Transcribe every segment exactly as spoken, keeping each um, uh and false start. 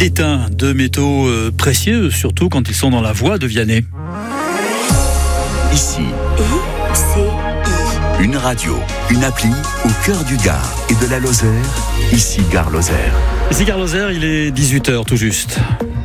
d'étain, de métaux euh, précieux, surtout quand ils sont dans la voie de Vianney. Ici, I C I. une radio, une appli au cœur du Gard et de la Lozère. Ici Gare Lozère. Ici Gare Lozère, il est dix-huit heures tout juste.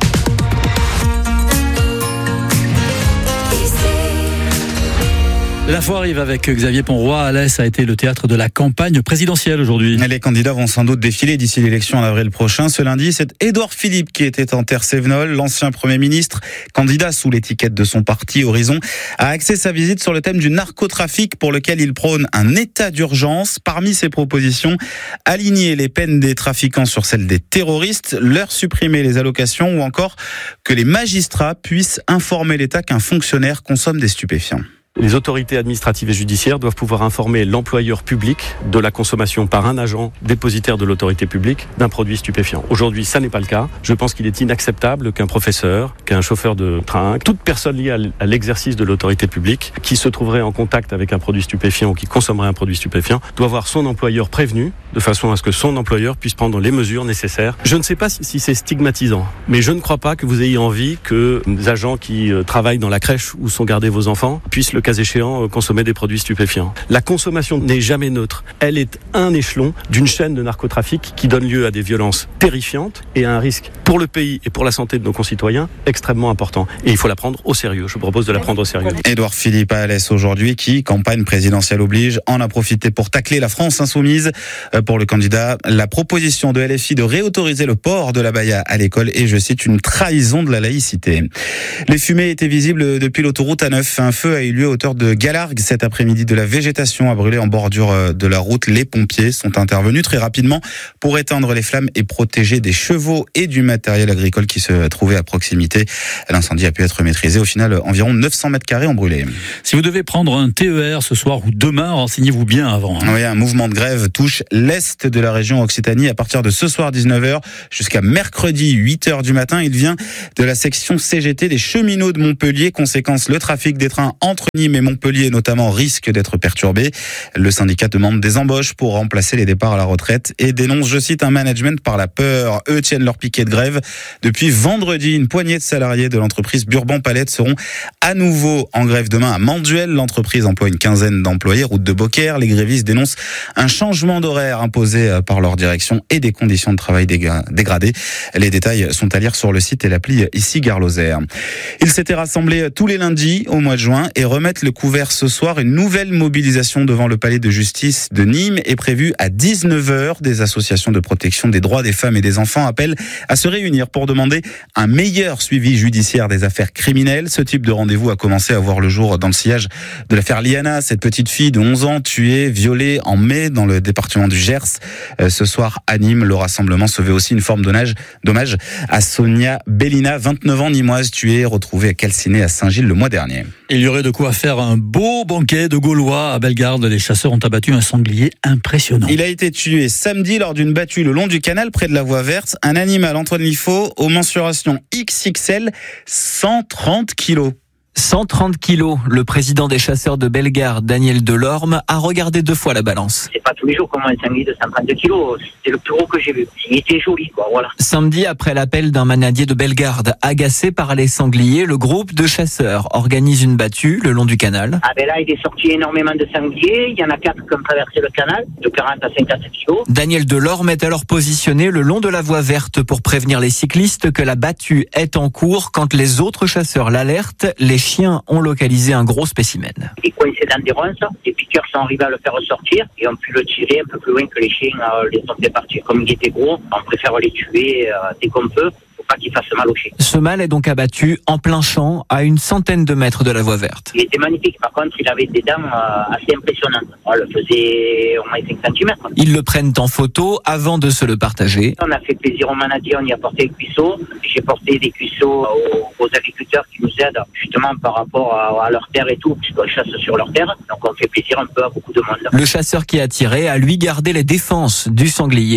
L'info arrive avec Xavier Ponroy. Alès a été le théâtre de la campagne présidentielle aujourd'hui. Les candidats vont sans doute défiler d'ici l'élection en avril prochain. Ce lundi, c'est Édouard Philippe qui était en terre Sévenol. L'ancien Premier ministre, candidat sous l'étiquette de son parti Horizon, a axé sa visite sur le thème du narcotrafic pour lequel il prône un état d'urgence. Parmi ses propositions, aligner les peines des trafiquants sur celles des terroristes, leur supprimer les allocations ou encore que les magistrats puissent informer l'État qu'un fonctionnaire consomme des stupéfiants. Les autorités administratives et judiciaires doivent pouvoir informer l'employeur public de la consommation par un agent dépositaire de l'autorité publique d'un produit stupéfiant. Aujourd'hui, ça n'est pas le cas. Je pense qu'il est inacceptable qu'un professeur, qu'un chauffeur de train, toute personne liée à l'exercice de l'autorité publique qui se trouverait en contact avec un produit stupéfiant ou qui consommerait un produit stupéfiant doit voir son employeur prévenu de façon à ce que son employeur puisse prendre les mesures nécessaires. Je ne sais pas si, si c'est stigmatisant, mais je ne crois pas que vous ayez envie que des agents qui euh, travaillent dans la crèche où sont gardés vos enfants puissent le cas échéant consommer des produits stupéfiants. La consommation n'est jamais neutre. Elle est un échelon d'une chaîne de narcotrafic qui donne lieu à des violences terrifiantes et à un risque pour le pays et pour la santé de nos concitoyens extrêmement important. Et il faut la prendre au sérieux. Je propose de la prendre au sérieux. Édouard Philippe à Alès aujourd'hui qui, campagne présidentielle oblige, en a profité pour tacler la France insoumise. Pour le candidat, la proposition de L F I de réautoriser le port de l'abaya à l'école est, je cite, une trahison de la laïcité. Les fumées étaient visibles depuis l'autoroute A neuf. Un feu a eu lieu à hauteur de Galargues cet après-midi. De la végétation a brûlé en bordure de la route. Les pompiers sont intervenus très rapidement pour éteindre les flammes et protéger des chevaux et du matériel agricole qui se trouvait à proximité. L'incendie a pu être maîtrisé. Au final, environ neuf cents mètres carrés ont brûlé. Si vous devez prendre un T E R ce soir ou demain, renseignez-vous bien avant. Oui, un mouvement de grève touche l'est de la région Occitanie à partir de ce soir dix-neuf heures jusqu'à mercredi huit heures du matin. Il vient de la section C G T des cheminots de Montpellier. Conséquence, le trafic des trains entre Nîmes et Montpellier notamment risque d'être perturbé. Le syndicat demande des embauches pour remplacer les départs à la retraite et dénonce, je cite, un management par la peur. Eux tiennent leur piquet de grève. Depuis vendredi, une poignée de salariés de l'entreprise Burban Palette seront à nouveau en grève demain à Manduel. L'entreprise emploie une quinzaine d'employés, route de Beaucaire. Les grévistes dénoncent un changement d'horaire imposé par leur direction et des conditions de travail dégradées. Les détails sont à lire sur le site et l'appli Ici Gare Lozère. Ils s'étaient rassemblés tous les lundis au mois de juin et remettent le couvert ce soir. Une nouvelle mobilisation devant le palais de justice de Nîmes est prévue à dix-neuf heures. Des associations de protection des droits des femmes et des enfants appellent à se réunir pour demander un meilleur suivi judiciaire des affaires criminelles. Ce type de rendez-vous a commencé à voir le jour dans le sillage de l'affaire Liana, cette petite fille de onze ans tuée, violée en mai dans le département du Gers. Ce soir à Nîmes, le rassemblement se veut aussi une forme d'hommage à Sonia Bellina, vingt-neuf ans, nîmoise, tuée, retrouvée calcinée à Saint-Gilles le mois dernier. Il y aurait de quoi faire un beau banquet de Gaulois à Bellegarde. Les chasseurs ont abattu un sanglier impressionnant. Il a été tué samedi lors d'une battue le long du canal près de la voie verte. Un animal, Antoine Liffaut, aux mensurations X X L, cent trente kilos. cent trente kilos. Le président des chasseurs de Bellegarde, Daniel Delorme, a regardé deux fois la balance. C'est pas tous les jours qu'on voit un sanglier de cent trente kilos. C'est le plus gros que j'ai vu. Il était joli, quoi, voilà. Samedi, après l'appel d'un manadier de Bellegarde, agacé par les sangliers, le groupe de chasseurs organise une battue le long du canal. Ah ben là, il est sorti énormément de sangliers. Il y en a quatre qui ont traversé le canal, de quarante à cinquante kilos. Daniel Delorme est alors positionné le long de la voie verte pour prévenir les cyclistes que la battue est en cours. Quand les autres chasseurs l'alertent, les chiens ont localisé un gros spécimen. Il est coincé dans des ronces, les piqueurs sont arrivés à le faire ressortir et ont pu le tirer un peu plus loin que les chiens euh, les ont fait partir. Comme il était gros, on préfère les tuer euh, dès qu'on peut. Pas qu'il fasse mal au chien. Ce mâle est donc abattu en plein champ, à une centaine de mètres de la voie verte. Il était magnifique, par contre il avait des dents euh, assez impressionnantes. On le faisait au moins cinq centimètres. Ils le prennent en photo avant de se le partager. On a fait plaisir aux manadiers, on y a porté des cuisseaux. J'ai porté des cuisseaux aux, aux agriculteurs qui nous aident justement par rapport à, à leur terre et tout, puisqu'on chasse sur leur terre. Donc on fait plaisir un peu à beaucoup de monde. Le chasseur qui a tiré a lui gardé les défenses du sanglier.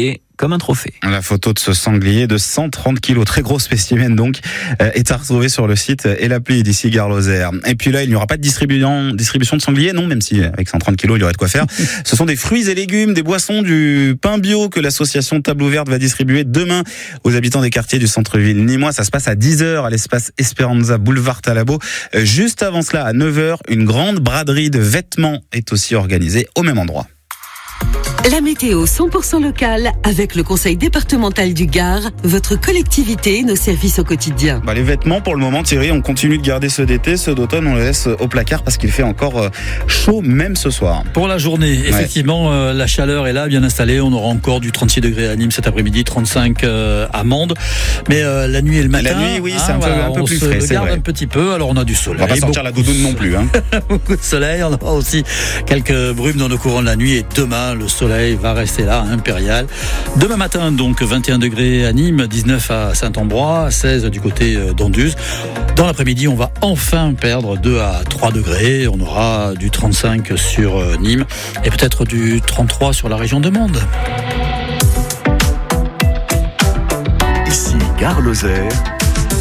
comme un trophée. La photo de ce sanglier de cent trente kilos, très gros spécimen donc, est à retrouver sur le site et l'appli d'ici Gare Lozère. Et puis là, il n'y aura pas de distribution, distribution de sanglier, non, même si avec cent trente kilos, il y aurait de quoi faire. Ce sont des fruits et légumes, des boissons, du pain bio que l'association Table Ouverte va distribuer demain aux habitants des quartiers du centre-ville nîmois. Ça se passe à dix heures à l'espace Esperanza, boulevard Talabo. Juste avant cela, à neuf heures, une grande braderie de vêtements est aussi organisée au même endroit. La météo cent pour cent locale avec le conseil départemental du Gard, votre collectivité, nos services au quotidien. Bah, les vêtements, pour le moment, Thierry, on continue de garder ceux d'été, ceux d'automne, on les laisse au placard parce qu'il fait encore chaud même ce soir. Pour la journée, ouais. effectivement, euh, la chaleur est là, bien installée. On aura encore du trente-six degrés à Nîmes cet après-midi, trente-cinq euh, à Mende. Mais euh, la nuit et le matin, la nuit, oui, hein, c'est un, voilà, peu, un peu on plus se frais, c'est garde vrai. un petit peu. Alors on a du soleil. On va pas sortir beaucoup, la doudoune non plus. Hein. beaucoup de soleil. On aura aussi quelques brumes dans le courant de la nuit. Et demain, le soleil va rester là, impérial. Demain matin, donc vingt et un degrés à Nîmes, dix-neuf à Saint-Ambrois, seize du côté d'Anduze. Dans l'après-midi, on va enfin perdre deux à trois degrés. On aura du trente-cinq sur Nîmes et peut-être du trente-trois sur la région de Mende. Ici Gare Lozère.